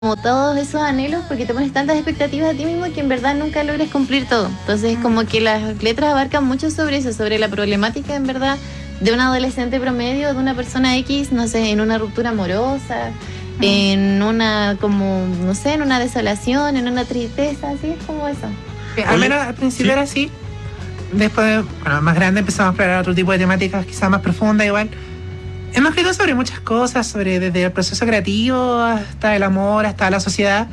como todos esos anhelos, porque te pones tantas expectativas a ti mismo que en verdad nunca logras cumplir todo. Entonces como que las letras abarcan mucho sobre eso, sobre la problemática en verdad de un adolescente promedio, de una persona X, no sé, en una ruptura amorosa, en una, como, no sé, en una desolación, en una tristeza, así es como eso. Al menos al principio era así. Después, bueno, más grande empezamos a explorar otro tipo de temáticas, quizás más profundas igual. Hemos escrito sobre muchas cosas, sobre desde el proceso creativo hasta el amor, hasta la sociedad.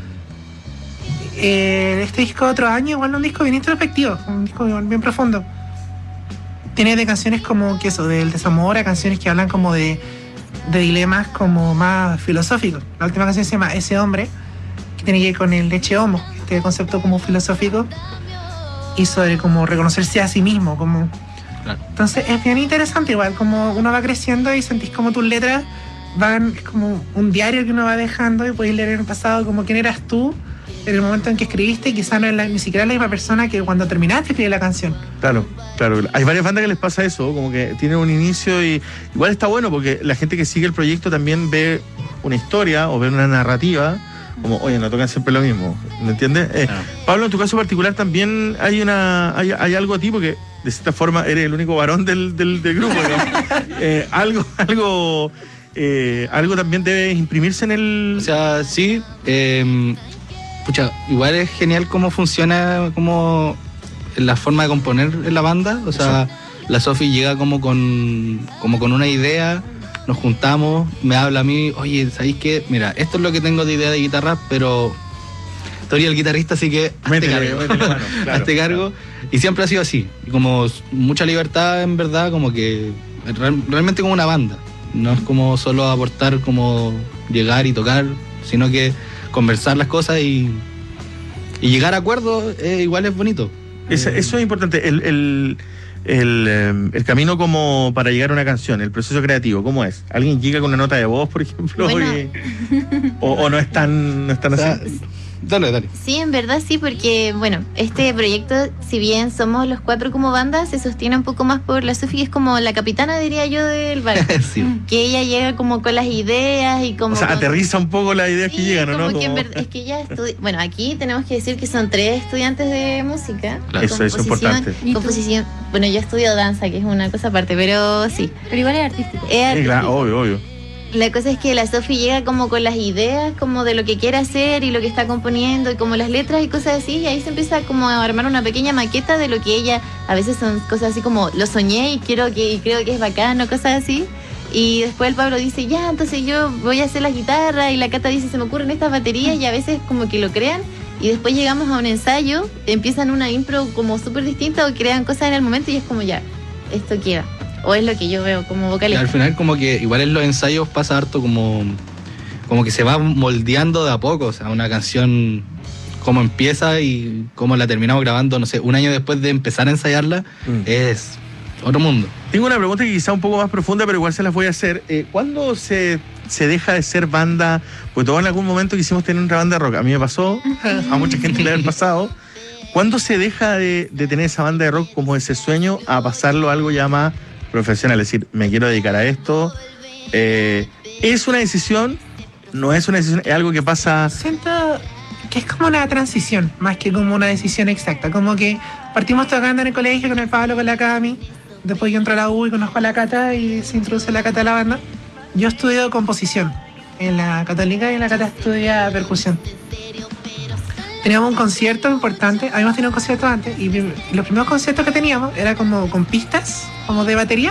Este disco de otro año igual es un disco bien introspectivo, un disco bien profundo. Tiene de canciones como que eso, del desamor, a canciones que hablan como de dilemas como más filosóficos. La última canción se llama Ese Hombre, que tiene que ver con el leche homo, este concepto como filosófico, y sobre como reconocerse a sí mismo, como... Claro. Entonces es bien interesante igual, como uno va creciendo y sentís como tus letras van, es como un diario que uno va dejando y podéis leer en el pasado como quién eras tú en el momento en que escribiste, y quizás no es ni siquiera la misma persona que cuando terminaste de escribir la canción. Claro. Hay varias bandas que les pasa eso, como que tienen un inicio y igual está bueno porque la gente que sigue el proyecto también ve una historia o ve una narrativa, como, oye, no tocan siempre lo mismo, ¿me entiendes? Claro. Pablo, en tu caso particular también hay algo a ti, porque de cierta forma eres el único varón del grupo, ¿no? Algo también debe imprimirse en el... O sea, sí, igual es genial cómo funciona como la forma de componer en la banda. O sea, la Sofi llega como con una idea, nos juntamos, me habla a mí, oye, ¿sabéis qué? Mira, esto es lo que tengo de idea de guitarra, pero tú eres el guitarrista, así que hazte cargo. Y siempre ha sido así, como mucha libertad en verdad, como que realmente como una banda. No es como solo aportar, como llegar y tocar, sino que conversar las cosas y llegar a acuerdos, igual es bonito. Eso es importante. El camino como para llegar a una canción, el proceso creativo, ¿cómo es? ¿Alguien llega con una nota de voz, por ejemplo? Bueno. ¿O no es tan así? Dale. Sí, en verdad sí, porque bueno, este proyecto, si bien somos los 4 como banda, se sostiene un poco más por la Sofi, que es como la capitana, diría yo, del barco. Sí. Que ella llega como con las ideas y como... O sea, aterriza un poco las ideas que llegan, ¿no? Que en verdad, es que ella bueno, aquí tenemos que decir que son 3 estudiantes de música. Claro. Eso es importante. Composición. Bueno, yo estudio danza, que es una cosa aparte, pero sí. Pero igual es artístico. Claro, obvio. La cosa es que la Sofi llega como con las ideas, como de lo que quiere hacer y lo que está componiendo y como las letras y cosas así, y ahí se empieza como a armar una pequeña maqueta de lo que ella, a veces son cosas así como lo soñé y creo que es bacano, cosas así. Y después el Pablo dice, ya, entonces yo voy a hacer la guitarra, y la Cata dice, se me ocurren estas baterías, y a veces como que lo crean, y después llegamos a un ensayo, empiezan una impro como súper distinta o crean cosas en el momento y es como ya, esto queda. O es lo que yo veo como vocalista. Y al final como que igual en los ensayos pasa harto como que se va moldeando de a poco, o sea, una canción como empieza y como la terminamos grabando, no sé, un año después de empezar a ensayarla, es otro mundo. Tengo una pregunta que quizá un poco más profunda, pero igual se las voy a hacer. ¿Cuándo se deja de ser banda? Pues todos en algún momento quisimos tener una banda de rock. A mí me pasó, a mucha gente le ha pasado. ¿Cuándo se deja de tener esa banda de rock como ese sueño a pasarlo a algo ya más profesional? Es decir, me quiero dedicar a esto. ¿Es una decisión? ¿No es una decisión? ¿Es algo que pasa? Siento que es como una transición, más que como una decisión exacta. Como que partimos tocando en el colegio con el Pablo, con la Cami. Después yo entro a la U y conozco a la Cata y se introduce la Cata a la banda. Yo estudio composición en la Católica y la Cata estudia percusión. Teníamos un concierto importante, habíamos tenido un concierto antes, y los primeros conciertos que teníamos era como con pistas, como de batería.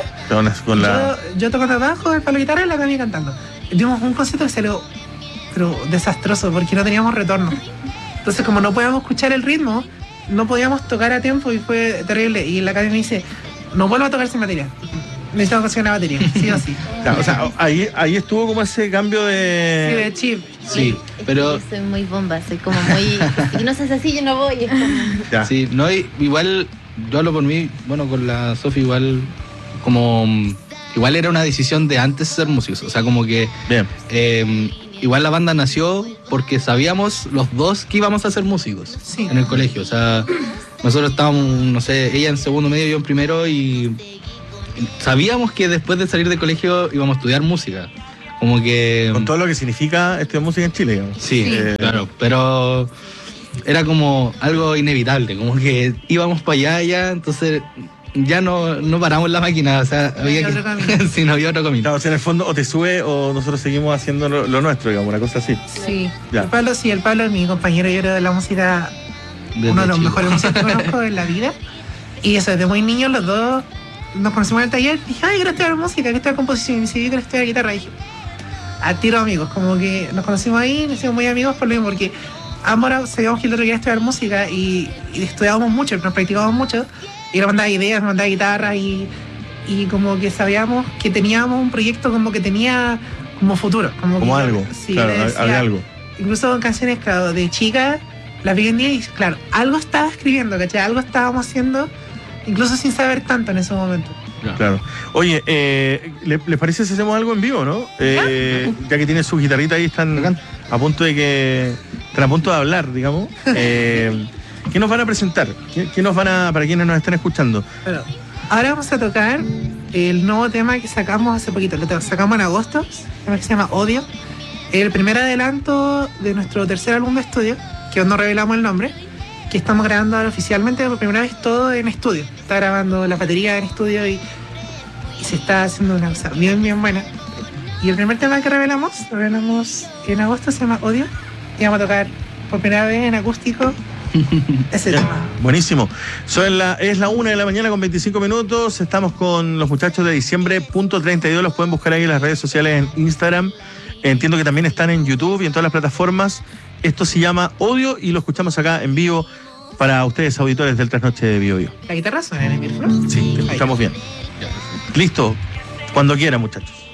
Yo tocando el bajo, el Pablo guitarra y la Cami cantando. Tuvimos un concierto que salió pero desastroso porque no teníamos retorno. Entonces, como no podíamos escuchar el ritmo, no podíamos tocar a tiempo y fue terrible. Y la Cami me dice, no vuelvo a tocar sin batería. Necesitamos conseguir una batería, sí o sí. Claro, o sea, ahí estuvo como ese cambio de... Sí, de chip. Sí, pero... Yo soy muy bomba, soy como muy... Si no seas así, yo no voy. Es como... Ya. Sí, no, igual, yo hablo por mí, bueno, con la Sofi igual, como... Igual era una decisión de antes ser músicos, o sea, como que... Bien. Igual la banda nació porque sabíamos los dos que íbamos a ser músicos en el colegio, o sea, nosotros estábamos, no sé, ella en segundo medio, yo en primero, y sabíamos que después de salir del colegio íbamos a estudiar música. Como que... Con todo lo que significa estudiar música en Chile, digamos. Sí, claro, pero era como algo inevitable, como que íbamos para allá, entonces ya no paramos la máquina, o sea, había otro camino. sí, no había otro camino. Claro, o sea, en el fondo o te sube o nosotros seguimos haciendo lo nuestro, digamos, una cosa así. Sí. Ya. El Pablo es mi compañero, yo creo, de la música, Desde uno de los chico. mejores músicos que conozco en la vida. Y eso, desde muy niños los dos nos conocimos en el taller. Dije, ay, quiero estudiar música, quiero estudiar composición. Y me dice, yo quiero estudiar guitarra. Y dije, a tiro amigos, como que nos conocimos ahí, nos hicimos muy amigos por lo mismo, porque ambos sabíamos que el otro quería estudiar música y estudiábamos mucho, nos practicábamos mucho. Y nos mandaba ideas, nos mandaba guitarras y como que sabíamos que teníamos un proyecto como que tenía como futuro. Como que, Algo, sí, claro, le decía, había algo. Incluso canciones, claro, de chica, las vi en día y claro, algo estaba escribiendo, ¿cachai? Algo estábamos haciendo, incluso sin saber tanto en ese momento. Claro. Oye, ¿les parece si hacemos algo en vivo, no? Ya que tienen su guitarrita ahí, están a punto de hablar, digamos. ¿Qué nos van a presentar? ¿Qué nos van a, para quienes nos están escuchando? Bueno, ahora vamos a tocar el nuevo tema que sacamos hace poquito, lo sacamos en agosto, un tema que se llama Odio. El primer adelanto de nuestro tercer álbum de estudio, que aún no revelamos el nombre, que estamos grabando ahora oficialmente por primera vez todo en estudio. Está grabando la batería en estudio y se está haciendo una cosa bien, bien buena. Y el primer tema que revelamos en agosto, se llama Odio, y vamos a tocar por primera vez en acústico ese tema. Buenísimo. Es la 1 de la mañana con 25 minutos. Estamos con los muchachos de diciembre.32. Los pueden buscar ahí en las redes sociales, en Instagram. Entiendo que también están en YouTube y en todas las plataformas. Esto se llama Odio y lo escuchamos acá en vivo para ustedes, auditores del Trasnoche de Bio Bio. ¿La guitarra suena en el micrófono? Sí, te escuchamos bien. Listo. Cuando quieran, muchachos.